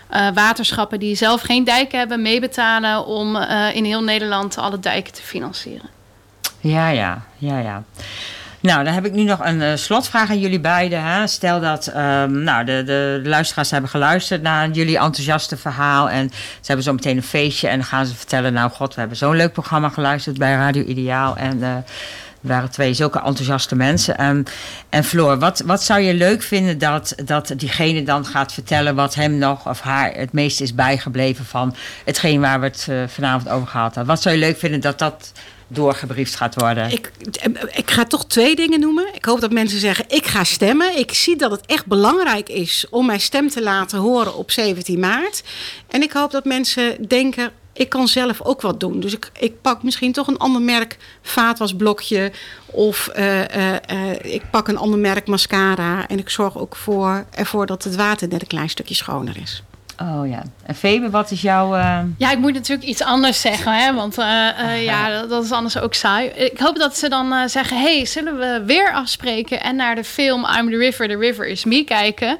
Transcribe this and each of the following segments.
waterschappen die zelf geen dijken hebben meebetalen om in heel Nederland alle dijken te financieren. Ja. Nou, dan heb ik nu nog een slotvraag aan jullie beiden. Hè. Stel dat de luisteraars hebben geluisterd naar jullie enthousiaste verhaal. En ze hebben zo meteen een feestje. En dan gaan ze vertellen, nou god, we hebben zo'n leuk programma geluisterd bij Radio Ideaal. En er waren 2 zulke enthousiaste mensen. En Floor, wat zou je leuk vinden dat diegene dan gaat vertellen wat hem nog of haar het meest is bijgebleven van hetgeen waar we het vanavond over gehad hebben? Wat zou je leuk vinden dat doorgebriefd gaat worden? Ik ga toch 2 dingen noemen. Ik hoop dat mensen zeggen, ik ga stemmen. Ik zie dat het echt belangrijk is om mijn stem te laten horen op 17 maart. En ik hoop dat mensen denken, ik kan zelf ook wat doen. Dus ik pak misschien toch een ander merk vaatwasblokje. Of ik pak een ander merk mascara. En ik zorg ook ervoor dat het water net een klein stukje schoner is. Oh ja. En Febe, wat is jouw... Ja, ik moet natuurlijk iets anders zeggen, hè? Want dat is anders ook saai. Ik hoop dat ze dan zeggen, hey, zullen we weer afspreken en naar de film I'm the River is Me kijken?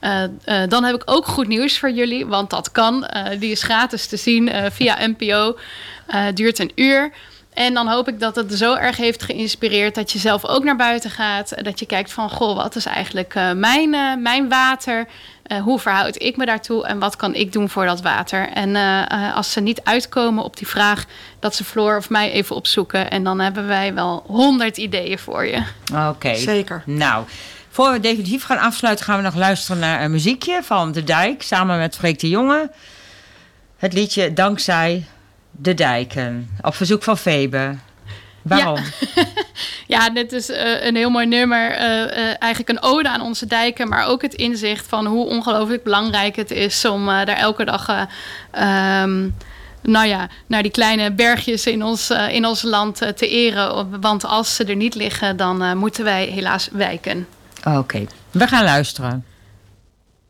Dan heb ik ook goed nieuws voor jullie, want dat kan. Die is gratis te zien via NPO. Duurt 1 uur. En dan hoop ik dat het zo erg heeft geïnspireerd dat je zelf ook naar buiten gaat. Dat je kijkt van, goh, wat is eigenlijk mijn water? Hoe verhoud ik me daartoe en wat kan ik doen voor dat water? En als ze niet uitkomen op die vraag, dat ze Floor of mij even opzoeken. En dan hebben wij wel 100 ideeën voor je. Oké. Zeker. Nou, voor we definitief gaan afsluiten, gaan we nog luisteren naar een muziekje van De Dijk samen met Freek de Jonge. Het liedje Dankzij de Dijken. Op verzoek van Febe. Waarom? Ja, dit is een heel mooi nummer. Eigenlijk een ode aan onze dijken. Maar ook het inzicht van hoe ongelooflijk belangrijk het is om daar elke dag naar die kleine bergjes in ons land te eren. Want als ze er niet liggen, dan moeten wij helaas wijken. Oké, we gaan luisteren.